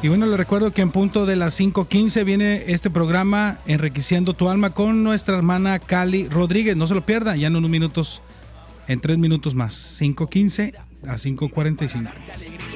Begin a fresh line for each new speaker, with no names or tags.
Y bueno, les recuerdo que en punto de las 5:15 viene este programa Enriqueciendo tu Alma con nuestra hermana Cali Rodríguez. No se lo pierda, ya en 3 minutos más. 5:15 a 5:45.